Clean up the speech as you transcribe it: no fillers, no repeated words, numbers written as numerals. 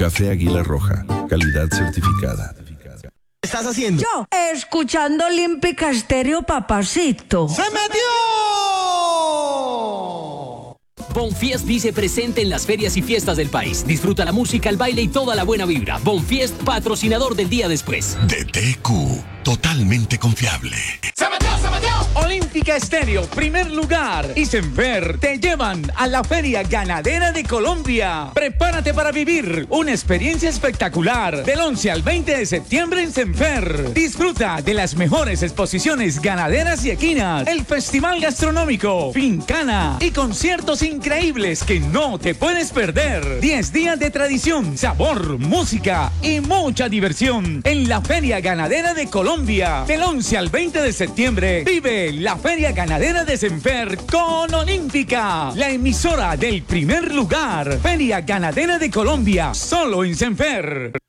Café Águila Roja, calidad certificada. ¿Qué estás haciendo? Yo, escuchando Olímpica Estéreo, papacito. ¡Se metió! Bonfiest dice presente en las ferias y fiestas del país. Disfruta la música, el baile y toda la buena vibra. Bonfiest, patrocinador del día después. DTQ, totalmente confiable. ¡Se metió, se metió! Olímpica Estéreo, primer lugar, y Senfer te llevan a la Feria Ganadera de Colombia. Prepárate para vivir una experiencia espectacular del 11 al 20 de septiembre en Senfer. Disfruta de las mejores exposiciones ganaderas y equinas, el festival gastronómico, Fincana y conciertos increíbles que no te puedes perder. 10 días de tradición, sabor, música y mucha diversión en la Feria Ganadera de Colombia. Del 11 al 20 de septiembre, vive la Feria Ganadera de Senfer con Olímpica, la emisora del primer lugar. Feria Ganadera de Colombia, solo en Senfer.